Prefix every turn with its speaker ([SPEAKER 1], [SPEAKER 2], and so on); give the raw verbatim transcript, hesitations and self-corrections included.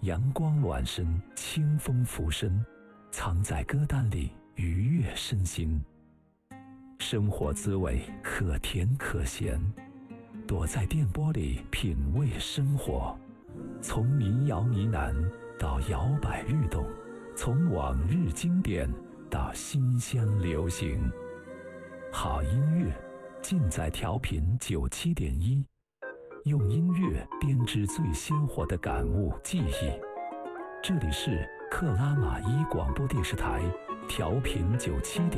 [SPEAKER 1] 阳光暖身，清风拂身，藏在歌单里，愉悦身心。生活滋味可甜可咸，躲在电波里品味生活。从民谣呢喃到摇摆律动，从往日经典到新乡流行。好音乐尽在调频九七点一，用音乐编织最鲜活的感悟记忆。这里是克拉玛依广播电视台，调频九七点